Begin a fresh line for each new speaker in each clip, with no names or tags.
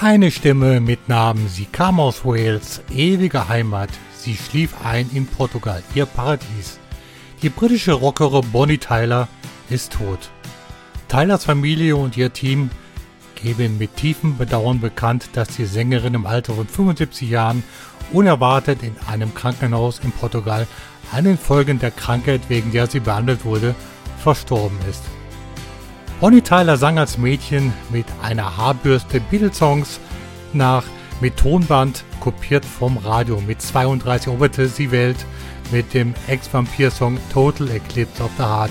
Eine Stimme mit Namen, sie kam aus Wales, ewige Heimat, sie schlief ein in Portugal, ihr Paradies. Die britische Rockerin Bonnie Tyler ist tot. Tylers Familie und ihr Team geben mit tiefem Bedauern bekannt, dass die Sängerin im Alter von 75 Jahren unerwartet in einem Krankenhaus in Portugal an den Folgen der Krankheit, wegen der sie behandelt wurde, verstorben ist. Bonnie Tyler sang als Mädchen mit einer Haarbürste Beatles-Songs nach, mit Tonband kopiert vom Radio. Mit 32 eroberte sie Welt mit dem Ex-Vampir-Song Total Eclipse of the Heart.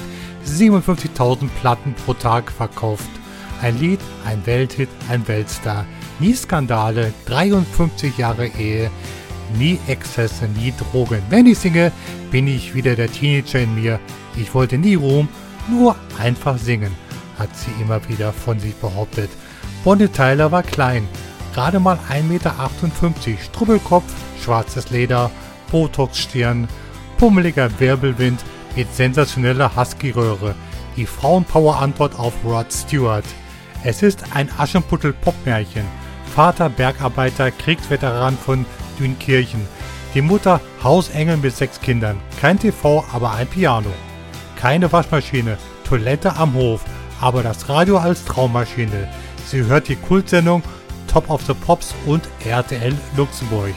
57.000 Platten pro Tag verkauft. Ein Lied, ein Welthit, ein Weltstar. Nie Skandale, 53 Jahre Ehe, nie Exzesse, nie Drogen. Wenn ich singe, bin ich wieder der Teenager in mir. Ich wollte nie Ruhm, nur einfach singen, hat sie immer wieder von sich behauptet. Bonnie Tyler war klein, gerade mal 1,58 Meter, Strubbelkopf, schwarzes Leder, Botox-Stirn, pummeliger Wirbelwind mit sensationeller Husky-Röhre. Die Frauenpower-Antwort auf Rod Stewart. Es ist ein Aschenputtel-Pop-Märchen. Vater Bergarbeiter, Kriegsveteran von Dünkirchen. Die Mutter Hausengel mit 6 Kindern. Kein TV, aber ein Piano. Keine Waschmaschine, Toilette am Hof, aber das Radio als Traummaschine. Sie hört die Kultsendung Top of the Pops und RTL Luxemburg.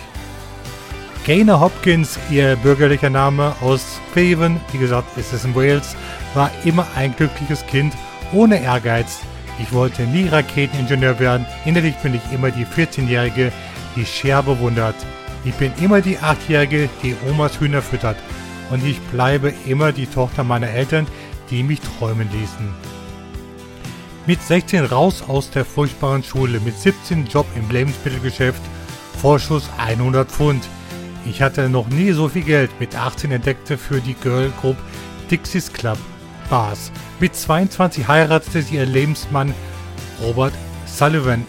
Gaynor Hopkins, ihr bürgerlicher Name, aus Craven, wie gesagt, ist es in Wales, war immer ein glückliches Kind, ohne Ehrgeiz. Ich wollte nie Raketeningenieur werden, innerlich bin ich immer die 14-Jährige, die Cher bewundert. Ich bin immer die 8-Jährige, die Omas Hühner füttert. Und ich bleibe immer die Tochter meiner Eltern, die mich träumen ließen. Mit 16 raus aus der furchtbaren Schule, mit 17 Job im Lebensmittelgeschäft, Vorschuss 100 Pfund. Ich hatte noch nie so viel Geld. Mit 18 entdeckte für die Girl Group Dixie's Club Bars. Mit 22 heiratete sie ihren Lebensmann Robert Sullivan,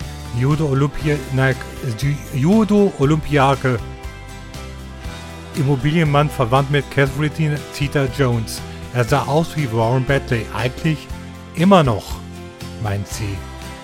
Judo-Olympiake, Immobilienmann, verwandt mit Catherine Zeta-Jones. Er sah aus wie Warren Beatty, eigentlich immer noch, meint sie.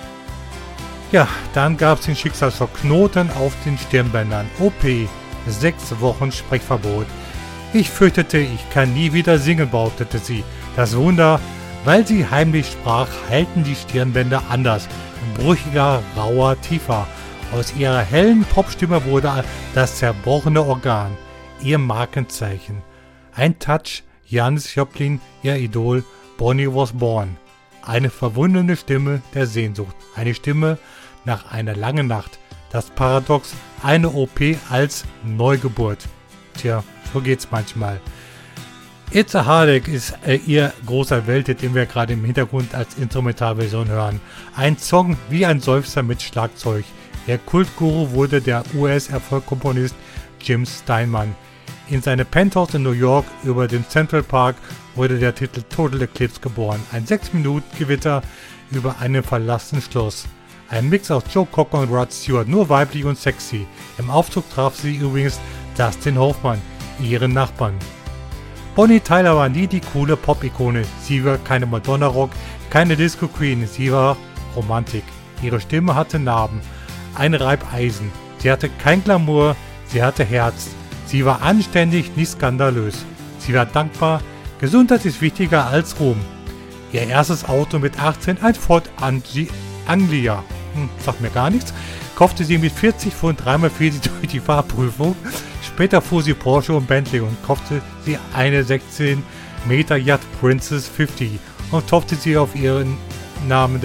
Ja, dann gab es den Schicksalsschock. Knoten auf den Stirnbändern. OP, 6 Wochen Sprechverbot. Ich fürchtete, ich kann nie wieder singen, behauptete sie. Das Wunder, weil sie heimlich sprach, heilten die Stirnbänder anders. Brüchiger, rauer, tiefer. Aus ihrer hellen Popstimme wurde das zerbrochene Organ, ihr Markenzeichen. Ein Touch, Janis Joplin, ihr Idol, Bonnie was born. Eine verwundene Stimme der Sehnsucht. Eine Stimme nach einer langen Nacht. Das Paradox, eine OP als Neugeburt. Tja, so geht's manchmal. It's a Heartache ist ihr großer Welthit, den wir gerade im Hintergrund als Instrumentalversion hören. Ein Song wie ein Seufzer mit Schlagzeug. Der Kultguru wurde der US-Erfolgkomponist Jim Steinman. In seinem Penthouse in New York über dem Central Park wurde der Titel Total Eclipse geboren. Ein 6-Minuten-Gewitter über einem verlassenen Schloss. Ein Mix aus Joe Cocker und Rod Stewart, nur weiblich und sexy. Im Aufzug traf sie übrigens Dustin Hoffman, ihren Nachbarn. Bonnie Tyler war nie die coole Pop-Ikone. Sie war keine Madonna-Rock, keine Disco-Queen, sie war Romantik. Ihre Stimme hatte Narben, ein Reibeisen. Sie hatte kein Glamour, sie hatte Herz. Sie war anständig, nicht skandalös. Sie war dankbar. Gesundheit ist wichtiger als Ruhm. Ihr erstes Auto mit 18, ein Ford Anglia, sagt mir gar nichts, kaufte sie mit 40 Pfund, dreimal fiel sie durch die Fahrprüfung. Später fuhr sie Porsche und Bentley und kaufte sie eine 16 Meter Yacht Princess 50 und taufte sie auf ihren Namen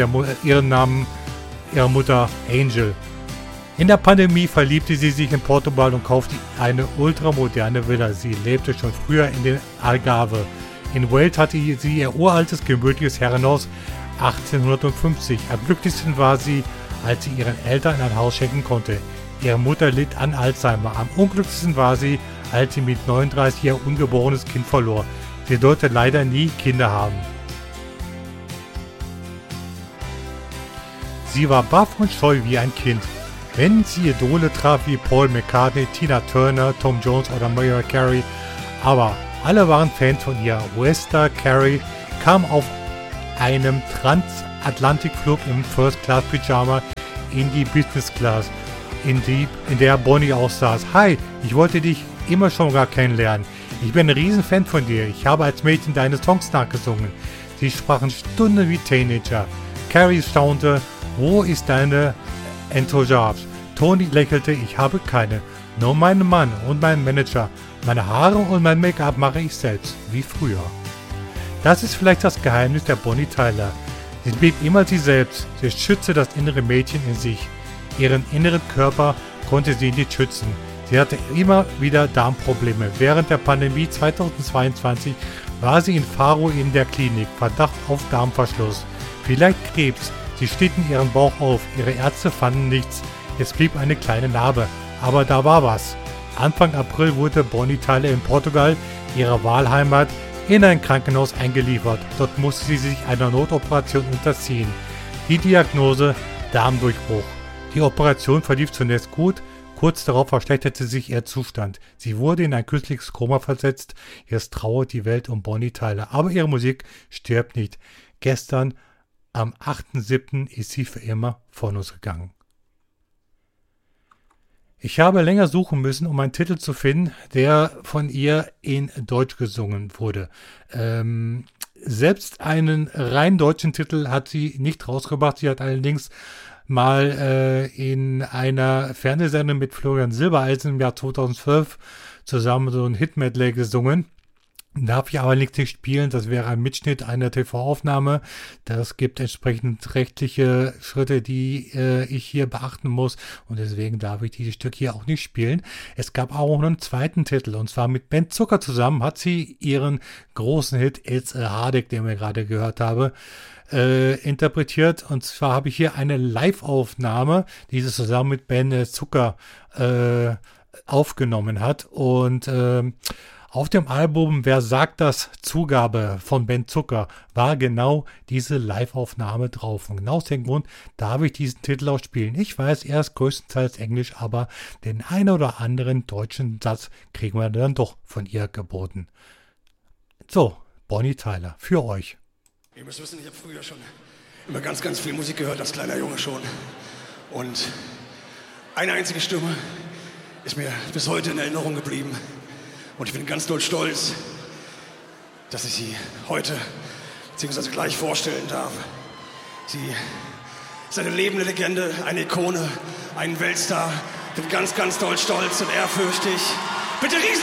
ihrer Mutter Angel. In der Pandemie verliebte sie sich in Portugal und kaufte eine ultramoderne Villa. Sie lebte schon früher in den Algarve. In Wales hatte sie ihr uraltes, gemütliches Herrenhaus 1850. Am glücklichsten war sie, als sie ihren Eltern ein Haus schenken konnte. Ihre Mutter litt an Alzheimer. Am unglücklichsten war sie, als sie mit 39 ihr ungeborenes Kind verlor. Sie durfte leider nie Kinder haben. Sie war baff und scheu wie ein Kind. Wenn sie Idole traf wie Paul McCartney, Tina Turner, Tom Jones oder Mariah Carey, aber alle waren Fans von ihr. US-Star Carey kam auf einem Transatlantikflug im First-Class-Pyjama in die Business Class, in der Bonnie auch saß. Hi, ich wollte dich immer schon gar kennenlernen. Ich bin ein Riesenfan von dir. Ich habe als Mädchen deine Songs nachgesungen. Sie sprachen Stunden wie Teenager. Carrie staunte, wo ist deine Entourage? Tony lächelte, ich habe keine. Nur meinen Mann und meinen Manager. Meine Haare und mein Make-up mache ich selbst, wie früher. Das ist vielleicht das Geheimnis der Bonnie Tyler. Sie blieb immer sie selbst. Sie schützte das innere Mädchen in sich. Ihren inneren Körper konnte sie nicht schützen. Sie hatte immer wieder Darmprobleme. Während der Pandemie 2022 war sie in Faro in der Klinik. Verdacht auf Darmverschluss. Vielleicht Krebs. Sie schnitten ihren Bauch auf. Ihre Ärzte fanden nichts. Es blieb eine kleine Narbe. Aber da war was. Anfang April wurde Bonnie Tyler in Portugal, ihrer Wahlheimat, in ein Krankenhaus eingeliefert. Dort musste sie sich einer Notoperation unterziehen. Die Diagnose Darmdurchbruch. Die Operation verlief zunächst gut. Kurz darauf verschlechterte sich ihr Zustand. Sie wurde in ein künstliches Koma versetzt. Jetzt trauert die Welt um Bonnie Tyler. Aber ihre Musik stirbt nicht. Gestern, am 8.7. ist sie für immer von uns gegangen. Ich habe länger suchen müssen, um einen Titel zu finden, der von ihr in Deutsch gesungen wurde. Selbst einen rein deutschen Titel hat sie nicht rausgebracht. Sie hat allerdings mal in einer Fernsehsendung mit Florian Silbereisen im Jahr 2012 zusammen so ein Hit-Medley gesungen. Darf ich aber nicht spielen, das wäre ein Mitschnitt einer TV-Aufnahme. Das gibt entsprechend rechtliche Schritte, die ich hier beachten muss und deswegen darf ich dieses Stück hier auch nicht spielen. Es gab auch noch einen zweiten Titel und zwar mit Ben Zucker zusammen hat sie ihren großen Hit It's a Heartache, den wir gerade gehört haben, interpretiert und zwar habe ich hier eine Live-Aufnahme, die sie zusammen mit Ben Zucker aufgenommen hat und auf dem Album Wer sagt das? Zugabe von Ben Zucker war genau diese Live-Aufnahme drauf. Und genau aus dem Grund darf ich diesen Titel auch spielen. Ich weiß, er ist größtenteils Englisch, aber den einen oder anderen deutschen Satz kriegen wir dann doch von ihr geboten. So, Bonnie Tyler, für euch.
Ihr müsst wissen, ich habe früher schon immer ganz, ganz viel Musik gehört, als kleiner Junge schon. Und eine einzige Stimme ist mir bis heute in Erinnerung geblieben. Und ich bin ganz doll stolz, dass ich sie heute bzw. gleich vorstellen darf. Sie ist eine lebende Legende, eine Ikone, ein Weltstar. Ich bin ganz, ganz doll stolz und ehrfürchtig. Bitte riesen